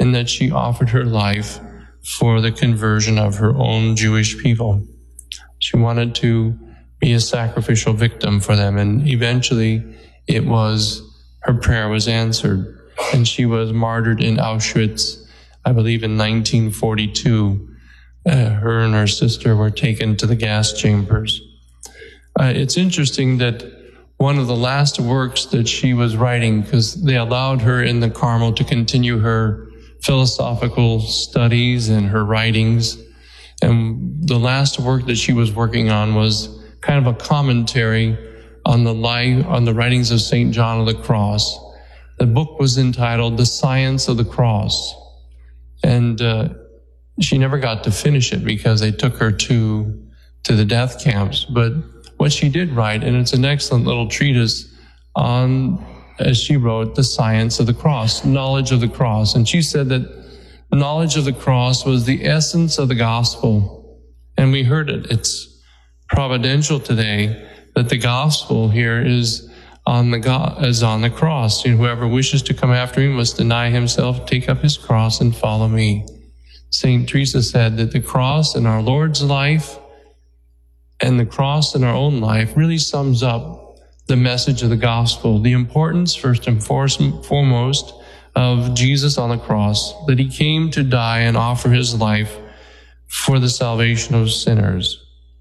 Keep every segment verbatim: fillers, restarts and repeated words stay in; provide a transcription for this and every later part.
in that she offered her life for the conversion of her own Jewish people. She wanted to be a sacrificial victim for them, and eventually it was, her prayer was answered, and she was martyred in Auschwitz, I believe in nineteen forty-two. Uh, her and her sister were taken to the gas chambers. Uh, it's interesting that one of the last works that she was writing, because they allowed her in the Carmel to continue her philosophical studies and her writings, and the last work that she was working on was kind of a commentary on the life, on the writings of Saint John of the Cross. The book was entitled The Science of the Cross, and uh, she never got to finish it because they took her to to the death camps. But what she did write, and it's an excellent little treatise on, as she wrote, the science of the cross, knowledge of the cross. And she said that knowledge of the cross was the essence of the gospel. And we heard it. It's providential today that the gospel here is on the go- is on the cross. And whoever wishes to come after me must deny himself, take up his cross, and follow me. Saint Teresa said that the cross in our Lord's life and the cross in our own life really sums up the message of the gospel, the importance, first and foremost, of Jesus on the cross, that he came to die and offer his life for the salvation of sinners.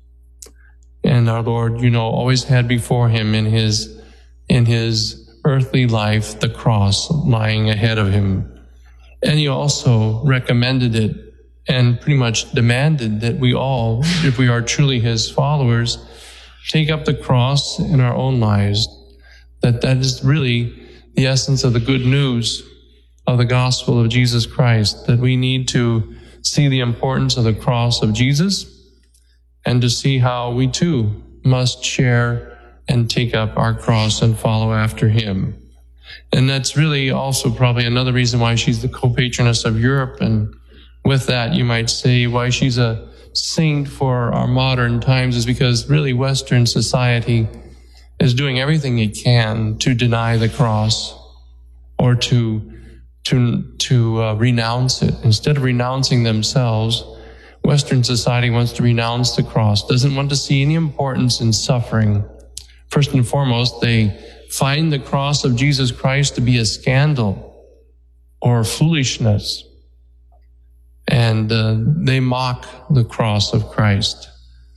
And our Lord, you know, always had before him in his in his earthly life the cross lying ahead of him. And he also recommended it and pretty much demanded that we all, if we are truly his followers, take up the cross in our own lives. That that is really the essence of the good news of the gospel of Jesus Christ, that we need to see the importance of the cross of Jesus and to see how we too must share and take up our cross and follow after him. And that's really also probably another reason why she's the co-patroness of Europe, and with that you might say why she's a saint for our modern times, is because really Western society is doing everything it can to deny the cross or to to to uh, renounce it. Instead of renouncing themselves, Western society wants to renounce the cross, doesn't want to see any importance in suffering. First and foremost, they find the cross of Jesus Christ to be a scandal or foolishness, and uh, they mock the cross of Christ.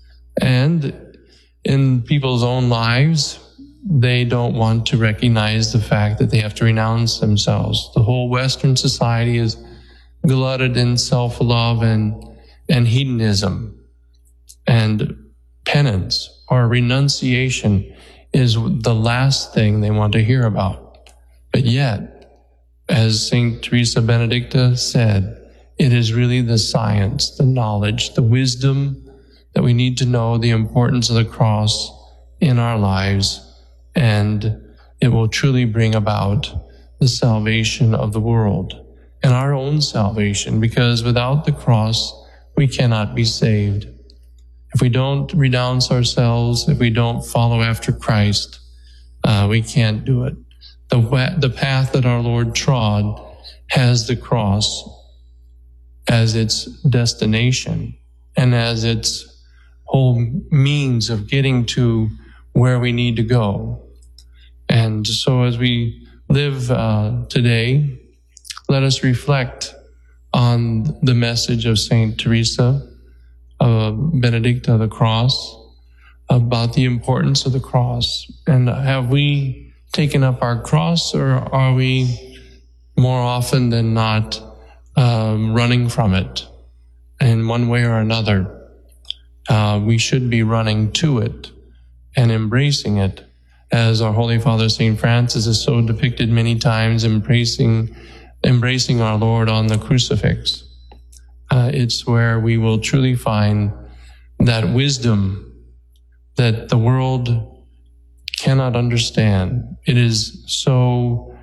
And in people's own lives, they don't want to recognize the fact that they have to renounce themselves. The whole Western society is glutted in self-love and, and hedonism, and penance or renunciation is the last thing they want to hear about. But yet, as Saint Teresa Benedicta said, it is really the science, the knowledge, the wisdom that we need to know the importance of the cross in our lives, and it will truly bring about the salvation of the world and our own salvation, because without the cross, we cannot be saved. If we don't renounce ourselves, if we don't follow after Christ, uh, we can't do it. The, the path that our Lord trod has the cross as its destination and as its whole means of getting to where we need to go. And so as we live uh, today, let us reflect on the message of Saint Teresa uh, Benedicta of the Cross, about the importance of the cross. And have we taken up our cross, or are we more often than not um, running from it in one way or another? Uh, we should be running to it and embracing it, as our Holy Father Saint Francis is so depicted many times, embracing embracing our Lord on the crucifix. Uh, it's where we will truly find that wisdom that the world cannot understand. It is so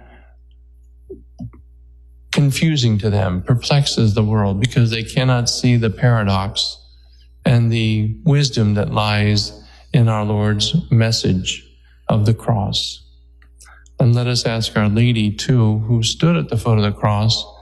confusing to them, perplexes the world, because they cannot see the paradox and the wisdom that lies in our Lord's message of the cross. And let us ask Our Lady, too, who stood at the foot of the cross,